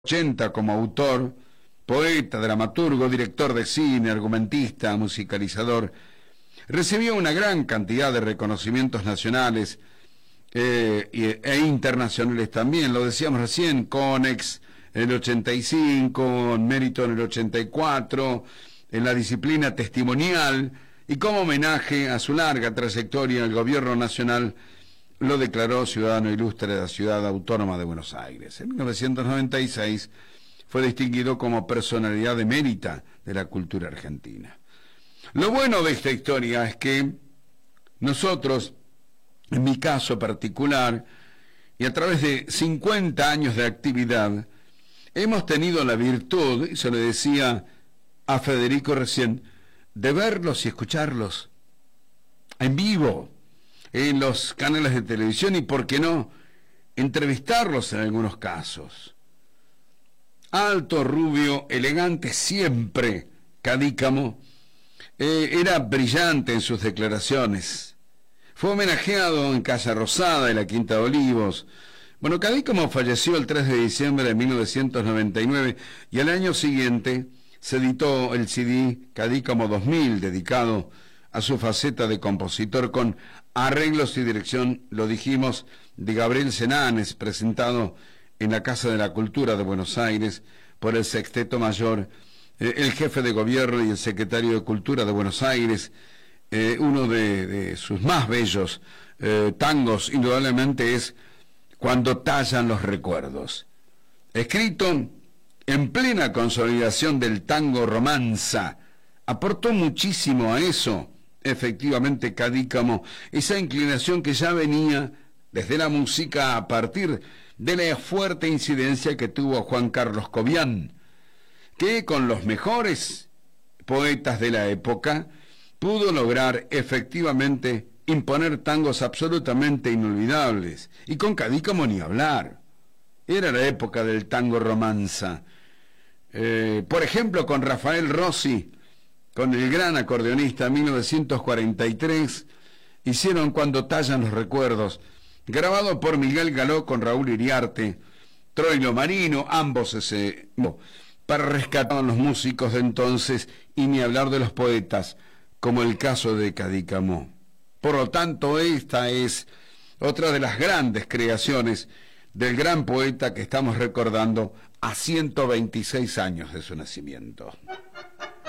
80 como autor, poeta, dramaturgo, director de cine, argumentista, musicalizador. Recibió una gran cantidad de reconocimientos nacionales e internacionales también. Lo decíamos recién, Conex en el 85, Mérito en el 84, en la disciplina testimonial, y como homenaje a su larga trayectoria, el gobierno nacional lo declaró ciudadano ilustre de la ciudad autónoma de Buenos Aires. En 1996 fue distinguido como personalidad emérita de la cultura argentina. Lo bueno de esta historia es que nosotros, en mi caso particular, y a través de 50 años de actividad, hemos tenido la virtud, y se lo decía a Federico recién, de verlos y escucharlos en vivo, en los canales de televisión, y por qué no, entrevistarlos en algunos casos. Alto, rubio, elegante siempre, Cadícamo, era brillante en sus declaraciones. Fue homenajeado en Casa Rosada, en la Quinta de Olivos. Bueno, Cadícamo falleció el 3 de diciembre de 1999 y al año siguiente se editó el CD Cadícamo 2000, dedicado a su faceta de compositor, con arreglos y dirección, lo dijimos, de Gabriel Senanes, presentado en la Casa de la Cultura de Buenos Aires por el Sexteto Mayor, el jefe de gobierno y el secretario de Cultura de Buenos Aires. Uno de sus más bellos tangos, indudablemente, es Cuando tallan los recuerdos, escrito en plena consolidación del tango romanza. Aportó muchísimo a eso, efectivamente, Cadícamo, esa inclinación que ya venía desde la música a partir de la fuerte incidencia que tuvo Juan Carlos Cobián, que con los mejores poetas de la época pudo lograr efectivamente imponer tangos absolutamente inolvidables, y con Cadícamo ni hablar. Era la época del tango romanza. Por ejemplo, con Rafael Rossi, con el gran acordeonista, en 1943, hicieron Cuando tallan los recuerdos, grabado por Miguel Galó con Raúl Iriarte, Troilo Marino, ambos para rescatar a los músicos de entonces, y ni hablar de los poetas, como el caso de Cadícamo. Por lo tanto, esta es otra de las grandes creaciones del gran poeta que estamos recordando a 126 años de su nacimiento.